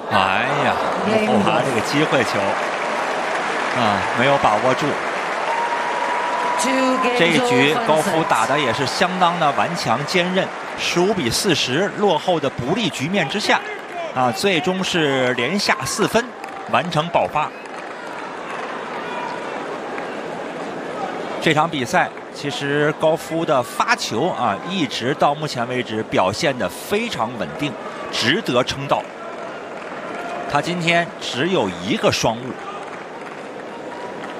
哎呀，后爬这个机会球啊，没有把握住。这一局高夫打的也是相当的顽强坚韧，15比40落后的不利局面之下，啊，最终是连下4分，完成爆发。这场比赛其实高夫的发球啊，一直到目前为止表现得非常稳定，值得称道。他今天只有1个双误。